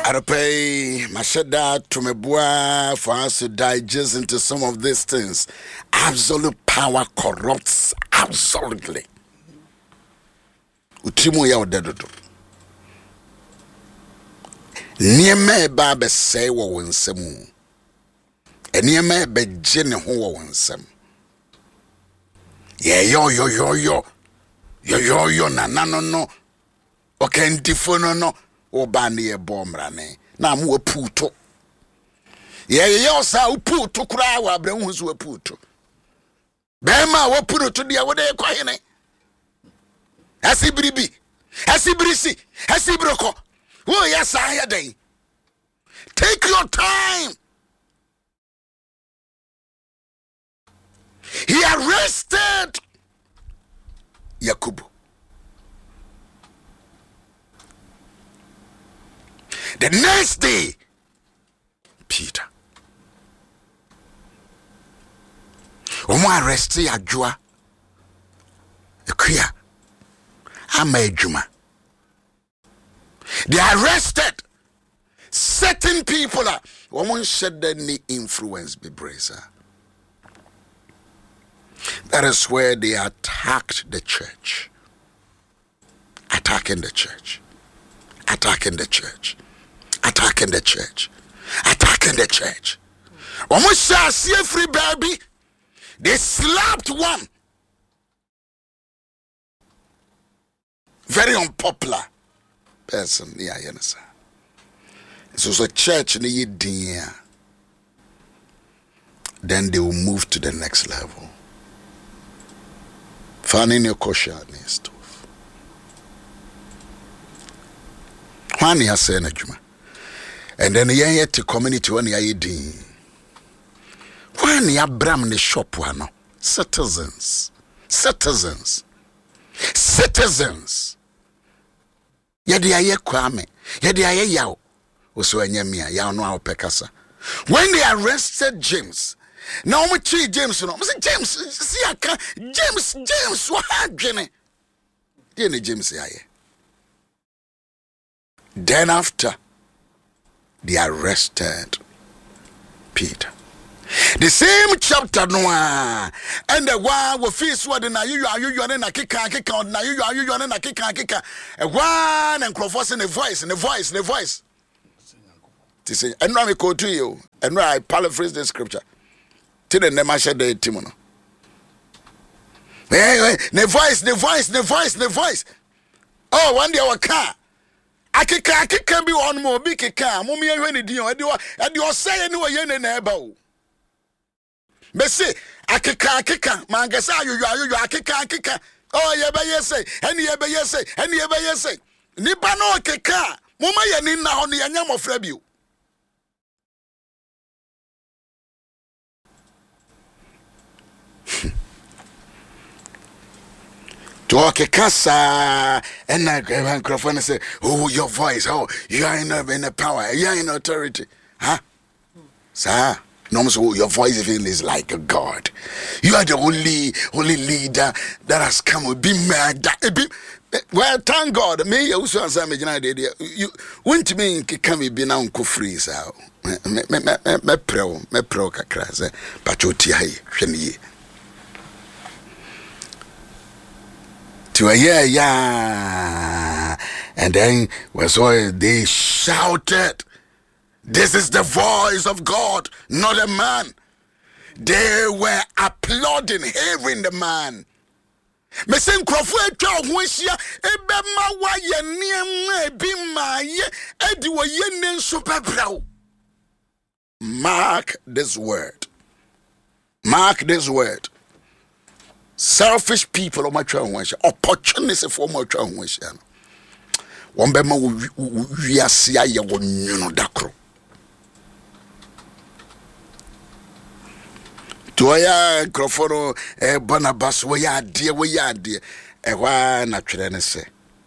I pay my shada to me boy for us to digest into some of these things. Absolute power corrupts absolutely. Utimu ya odedodo. Nieme ba be say wo wonsem. Nieme be gene ho wo wonsem. Yo na okay ntifo no oba na ye bomrane na mo aputo ye osa uputo kura wa abrahu so aputo be ma wo puto dia wo de kwahene asibirisi asibroko wo ya sa ya den. Take your time. He arrested Yakubu. The next day, Peter. Omo arrested Ajua. Ekuya. Ama ejuma. They arrested certain people. Omo shed any influence be bracer. That is where they attacked the church. Attacking the church. Almost see free baby. They slapped one. Very unpopular person. Yeah, you understand. It was a church in the year. Then they will move to the next level. Finding your kosher stuff. One year saying Juma. And then ye to community one year din. One year bram the shop one. Citizens. Yedi aye kwame. Yedi aye yao. Oso enyemia yao no a opekasa. When they arrested James, now we treat James no. I say James, see aka James what happened? Dene James aye. Then after they arrested Peter. The same chapter no and the one we face what na you na kika na you na kika one and cross in the voice. To say and now me quote to you and I paraphrase the scripture. Till the name share the timono. The voice. Oh, one day our car. Akika be one more big car. Mummy when it dio. And you say no yen na eba o. Me say akika mangasa you akika. Oh ye be say. Any ye say. Nipa no akika. Mama ye ni na ho ne yanya mofra bio. To okay kasa and microphone say, oh, your voice, oh, you are in a power, you are in authority. Huh? Sir, no, so your voice even is like a God. You are the only leader that has come. Be mad. Well, thank God. Me also answer me. You want me can be now free. So me pro kakra. Patroti hai sheni. To a yeah, and then they shouted, "This is the voice of God, not a man." They were applauding, hearing the man. Mesin Crawford told Wishia, Ebema wa ye be my edi wa ye super brow. Mark this word. Selfish people of my translation, opportunity for my translation. One bema we are sia ye won dakro. Toya Croforo Barnabas we are dear. E wa na twere say.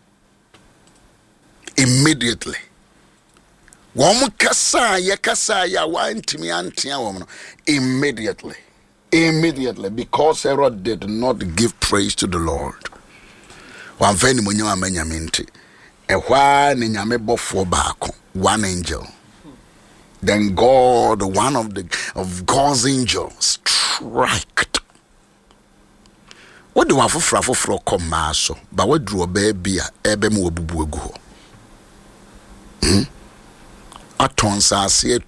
Immediately. One kasa ya wa ntimi antia wo Immediately, because Herod did not give praise to the Lord. One very munyo amenyaminti. E wa ni nyame bofo baako one angel. Then God, one of God's angels, striked. What do I for come maso? But what drew a baby ebe mu bubu Atonsa say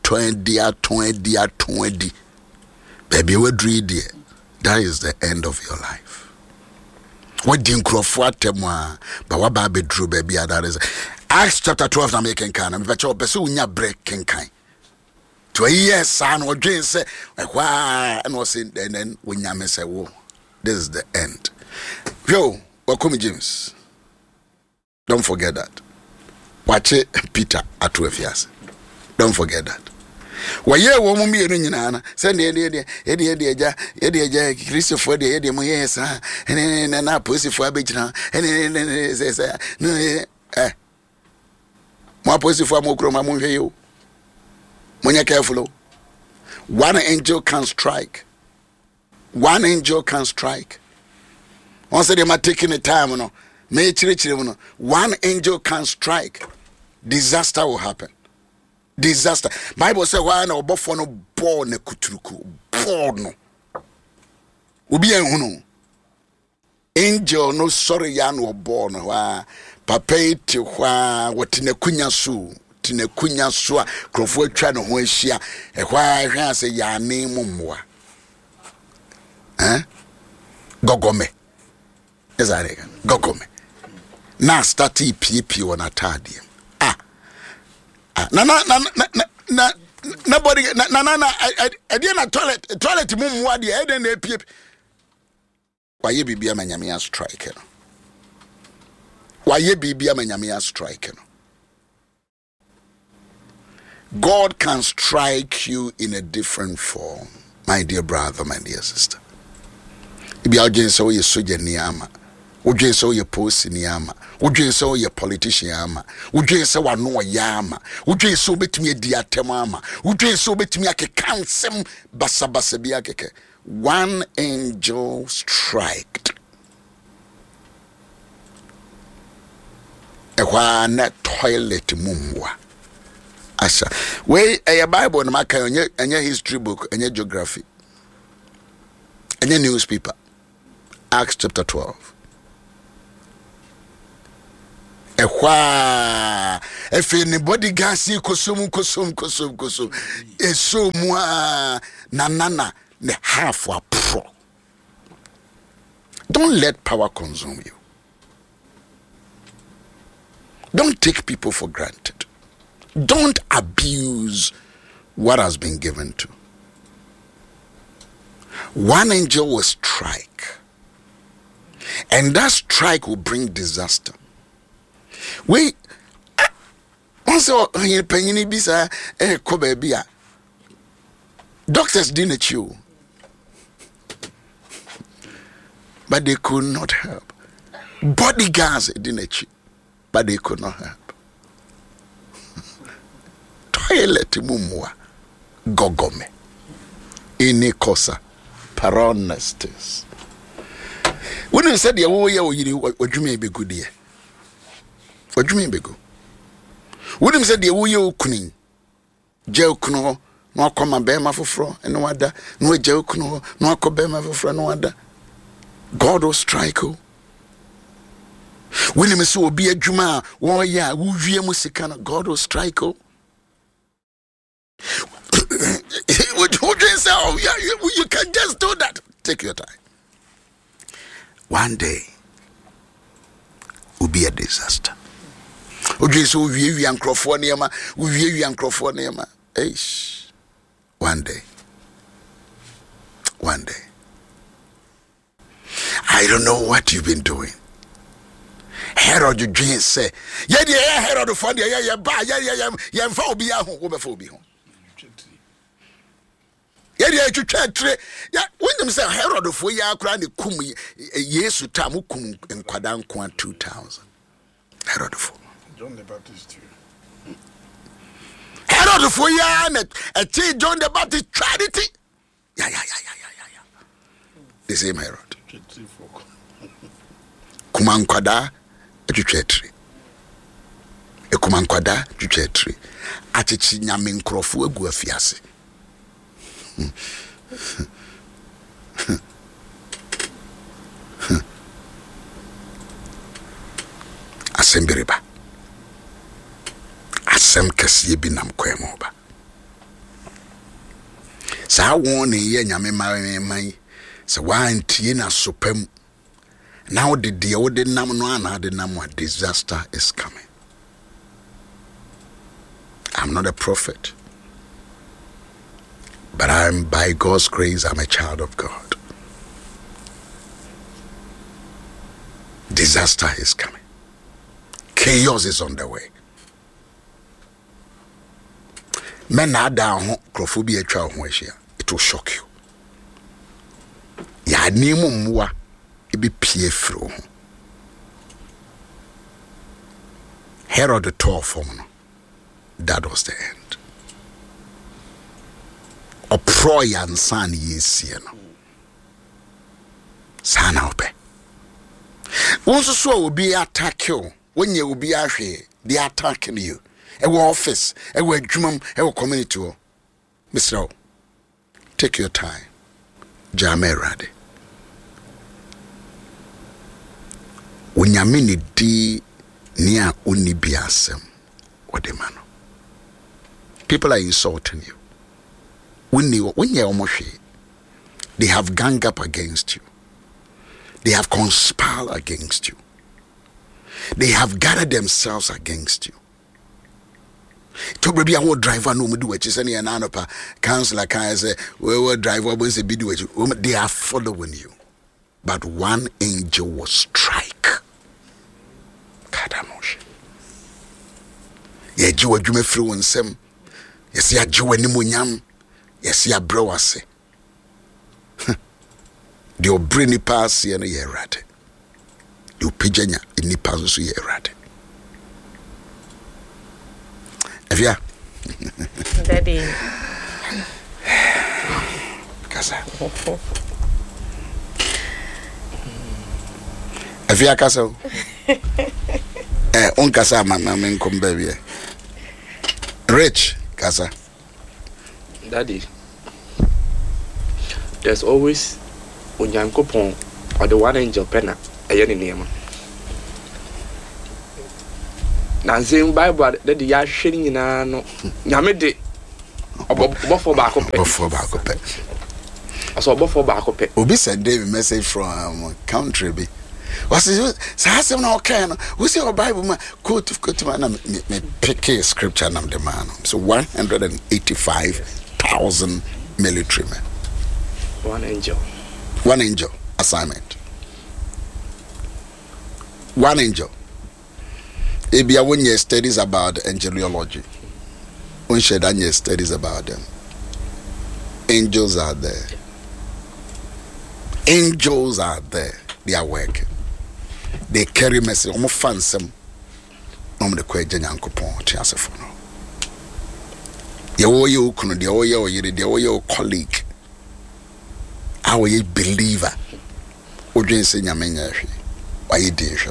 20. Baby, what drew dear? That is the end of your life. What didn't crow for temwa, but what baby drew baby that is Acts chapter 12 na making kind. I'm bet you unya breaking kind. 2 years son or Jane say why and was in and then when you say whoa, this is the end. Yo, welcome James. Don't forget that. Watch it, Peter at 12 years. Don't forget that. Why ye woman be in Nana? Send the Christopher, the Moyes, and I pussy for a bitch now, and then says, no, more pussy for more chroma movie. When you're careful, one angel can strike. One angel can strike. Once they are taking the time, one angel can strike. Disaster will happen. Disaster. Bible says why no bofo no born ne kuturuku born no. Obi ehunu. Angel no sorry ya no born wa papa iti hwa wotine kunya so tine kunya so a krofo atwa no ho ahia ehwa hwa ase ya ne mumwa. Gogome. Ezarega. Gogome. Na start PP on atade. Nobody I didn't toilet mum what the head and a peep. Why ye be a manyamia striker? Why ye be a manyamia striker? God can strike you in a different form, my dear brother, my dear sister. If you are just so you soja niama. Would so your post in yama? Would you so your politician yama? Would you so no yama? Would you so bet me a diatemama? Would you so bet me a cansem basabasabiake? One angel striked. A one toilet mumwa. Asa. Way a Bible and marker and your history book and your geography and your newspaper. Acts chapter 12. If anybody gas kosum eso mua nanana ne half wa pro. Don't let power consume you. Don't take people for granted. Don't abuse what has been given to. One angel will strike, and that strike will bring disaster. We also penny bisa kobebia. Doctors didn't chew, but they could not help. Bodyguards didn't chew, but they could not help. Toilet mumwa gogome inikosa paronestis. When you said you what you may be good here. What do you mean, Bego? William said, the Uyo Kuning, Jelkno, no come a bema for fro, and no other, no Jelkno, no cobema for fro, no other. God will strike you. William is so be a Juma, oh, yeah, Uvia Musicana, God will strike you. What you say? Oh, yeah, you can just do that. Take your time. One day will be a disaster. Oje so wie ankrofo niema, wie ankrofo niema. Eish. One day. I don't know what you've been doing. Herod you dream say, yeah, Herod for the yeah, ba, yeah, for be a home, for be home. Yeah, you church, yeah, when them say Herod for ya cry the kum, yes, to Tamukum and Quadan 2000. Herod for John the Baptist too. Herod for ya, a John the Baptist Trinity. Yeah. The same Herod. Kumankwada, a church. A komankwada twetwe achichi nyame nkrofo agu afiase asemberiba asem kasiye bi nam kwemo ba sa won ne ye nyame man se wantie na sopam now the nam no ana de nam a disaster is coming. I'm not a prophet, but by God's grace I'm a child of God. Disaster is coming. Chaos is on the way. Men are down crophobia child. It will shock you. Ya nemu mwa ibi pie fro. Herod the tall form. That was the end. Oproy and san yesieno. Sana ope. Once so will be attack you when you will be ahwe, they attacking you. Ewo office, ewo adwumam, ewo community. Mr. Take your time. Jame rade. Unyamini di nia uni biasem odemano. People are insulting you. When they have gang up against you. They have conspired against you. They have gathered themselves against you. To be a driver no do it. Any ananopa councillor can say we driver when say be do it. They are following you. But one angel will strike. Kadamosh. Ye jiwa jume free onsem. Yes ya jiwa ni munyam. Yes ya brewase. The obreni pass ye no ye rate. The opijanya ni pass so ye rate. Evia. Daddy. Kasa. Evia kasa. On kasa mama men come baby. Rich kasa. Daddy. There's always Unyankopon or the one angel penna ayeni name. Na nzem Bible that the yahwe nyina no nyame de obofo ba akopɛ. Obofo ba akopɛ. Aso obofo ba akopɛ. Obi send a message from country be. Was it say na okay no. We see our Bible man quote man me pick a scripture nam the man. So 185,000 military men. One angel assignment. One angel. Ebia when you studies about angeliology, when you done your studies about them, angels are there. Angels are there. They are working. They carry message. Omo fansem. Omo de kwe Nyankopon tiasefo no. Ye wo ye okunu, de wo ye oyire, de wo ye colleague. How ye believer. Odwen se nyame nya hwe. Wa ye di hwe.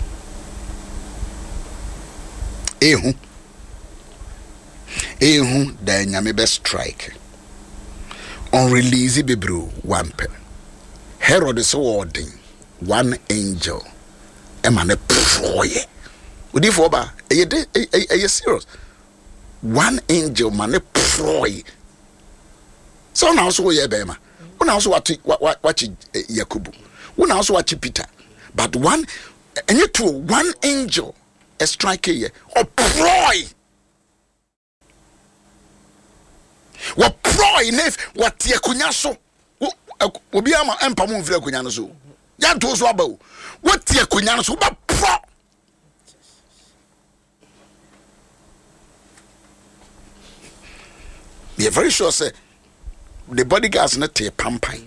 Ehu da nyame be strike on release bebru one pen. Herod is ordering one angel emane proye udi for ba e serious. One angel mane proye. So now so ye be ma una also watch Yakubu una also watch Peter, but one and you two one angel a strike here or proy. What proy nef what ye kunyaso obi ama empa mo mfira kunya no so ya to so aba what ye kunya no so ba pro. We are very sure say the bodyguards not take pampai.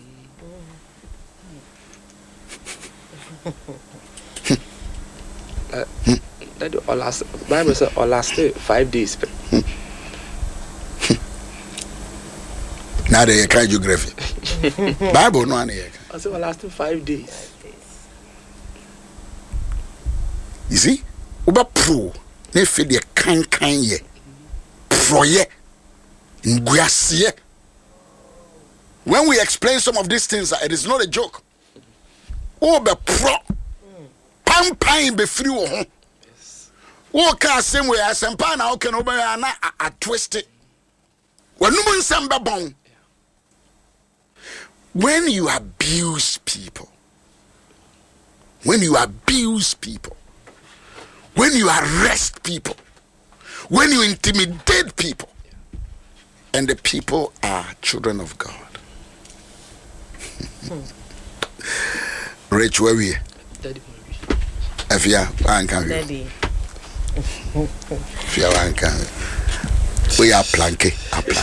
That all last Bible said all last 5 days. Now they can geography. Bible no any. I said all last 5 days. You see? Uba pro ne fe de kan ye proye nguasie. When we explain some of these things, it is not a joke. Oh, be pro pam be free wo ho. Oh, ka same way asempa na okay no be na a twist it. When you abuse people, when you arrest people, when you intimidate people, and the people are children of God. Rich, where we? Afia, I can't. Daddy. Afia, I can't. We are planke.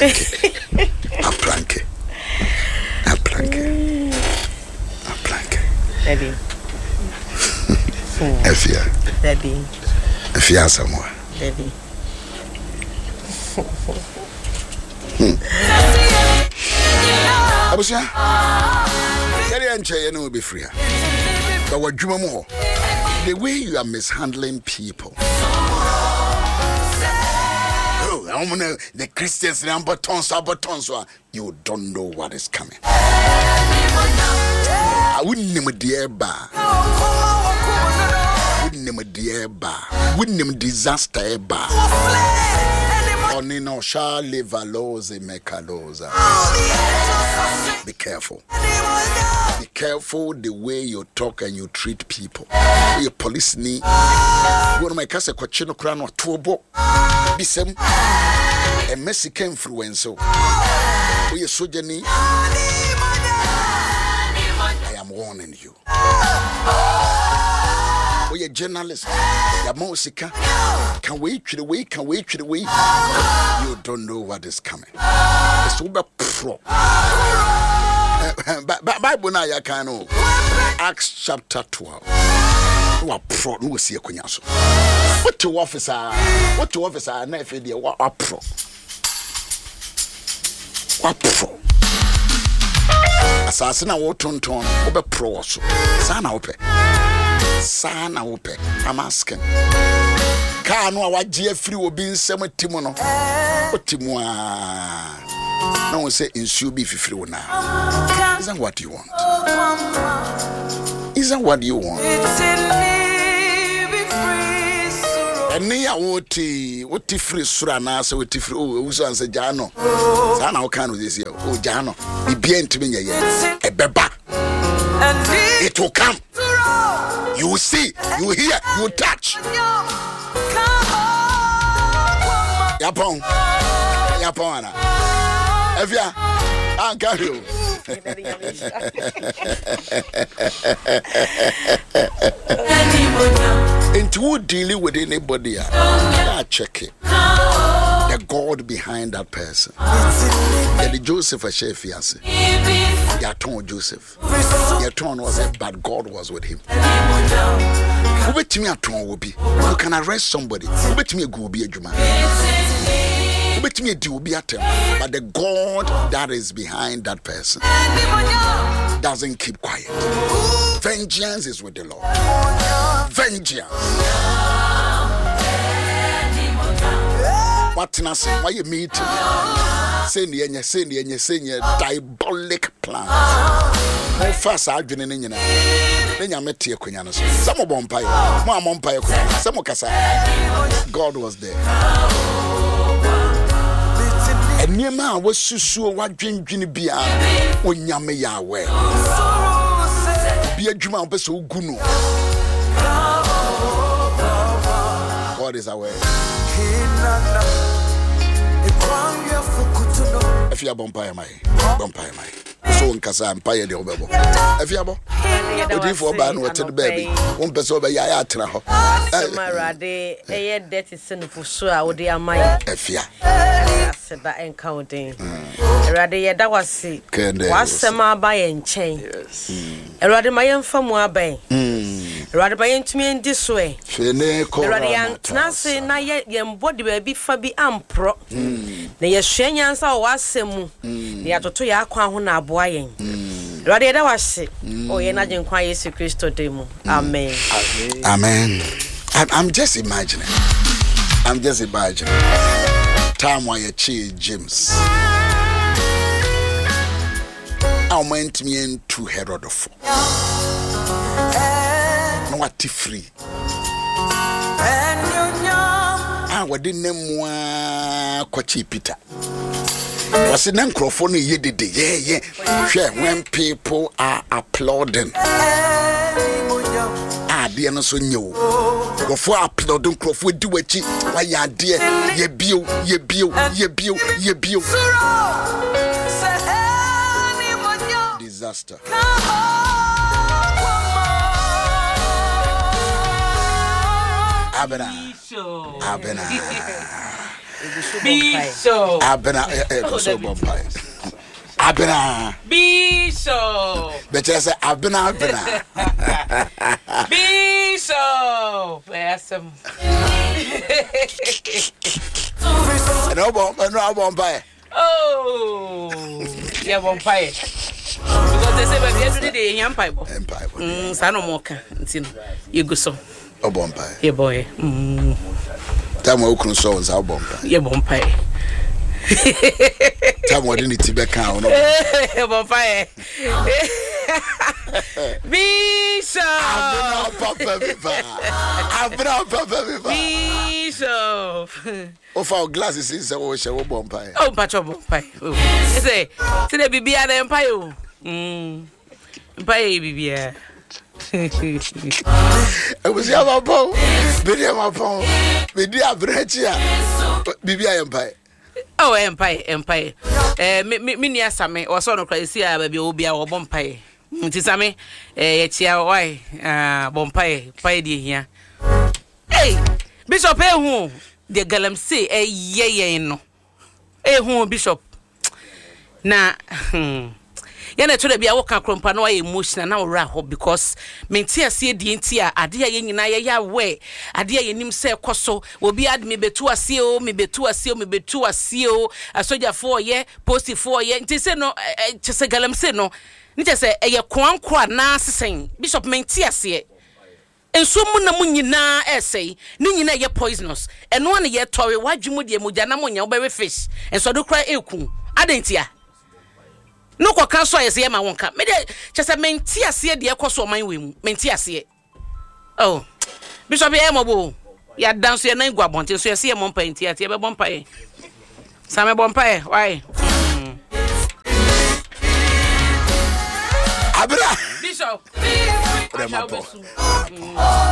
Daddy. Afia. Daddy. Afia somewhere. Daddy. Abusia. Daddy and Chay no be free. But what you more? The way you are mishandling people. The Christians number tons, you don't know what is coming. I wouldn't name a dear bar. Wouldn't name a dear bar. Wouldn't name disaster bar. Onino shall live alose mekaloza. Be careful. Be careful the way you talk and you treat people. You police ni. One of my casa cochino crown or turbo. Bisem. A Mexican influence. We are sojani. I am warning you. We are journalists. Ya Mosika. Can wait to the way. You don't know what is coming. It's over pro. Bible na ya kanu. Acts chapter 12. No pro no see akunya so. What to officer na efe de wa pro. Wa pro. Asase na wo tonton wo be pro so. Sana wope. I'm asking. Ka no awagye afiri obi nsem timu no. Otimu a. No one say insu be fifiri wo na. Isn't what you want? Isn't what you want? And ya woti free sura na so woti free uso anse jano. Sa na wo kan this year. Oh jano. Bibia ntimi nyeye. Ebeba. It will come. You will see, you will hear, you will touch. Yapon. Evia, I got you. Into who dealing with anybody, I check it. The God behind that person. The Joseph a chef, yes. You told Joseph. Your tone was it, but God was with him. Who bet me a tone will be? You can arrest somebody. Who bet me a go be a Juma? Who bet me a do be a term? But the God that is behind that person doesn't keep quiet. Vengeance is with the Lord. Vengeance. What why you meet? Send diabolic plan. No fast arguing in then you met here. Some of Bompire, some of Casa. God was there. And near man was so what drinking beer when Yame Yahweh. Be a Juma Besso Guno. God is aware. If you are bumpire, so in Casa Empire, the Obebo. If you are for ban or to the baby, one person over Yatra. Marade, a debt is sinful, so I would dear my Efia. Said that encountering. Rather, that was see. Was some by and chain. Rather, my young from Wabe. Rather, by into me in this way. Nancy, not yet, young body baby Fabi Ampro. The Yashanians are was some. The Atoya Quahuna boying. Rather, that was it. Oh, you're not in Christ Christo demo. Amen. Amen. I'm just imagining. I'm just imagining. Time while you cheer James. I went me into Herod of no what free. I didn't name Kochi Peter. Was in microphone ye did yeah. Share when people are applauding. Dear no so new. Go for applauding Crawford do it. Why ya dear ye bio. Disaster. Abena. Bishop. But I say Abena. Bishop. No buy. Oh, yeah, buy. Because they say every day in Empire. Sano moka. You go so. Oh, bumpire. Yeah, boy. Time we can so is our bumpire. Yeah, bumpire. Time we didn't need to count. Bumpire. Bishop. I've been out, Papa. Bishop. Of our glasses is a wash of bumpire. Oh, patch bumpire. Say, today be an empire. Empire, I was your bow, Bidia Breccia, Bibia Empire. Oh, Empire. Minia Same, or son of Cracia, baby, Obia or Bompire. Tisame, Chia, why, Bompire, Pidy here. Hey, Bishop, who the Galam say, no. Who Bishop. Na, yana to be a waka krompa no emotional na ora ho because menti ase die ntia ade ya nyina ya we ade ya nim se koso obi ad me betu ase o asoja 4 ye post 4 ye nti se no chese galam se no nti se eye kwankwa na sesen bishop menti ase enso mu na mu nyina esei ni nyina ye poisonous eno na ye towe wadwumu de mugya na munya wo be fish enso do kra eku adentia no kwa kan so ayese ma wonka me de chese menti ase de ekoso man we mu menti ase oh bishop e mobo ya dance ye nan gwa bonte so yese mo mpa nti ate be bompa e same bompa e why abra bishop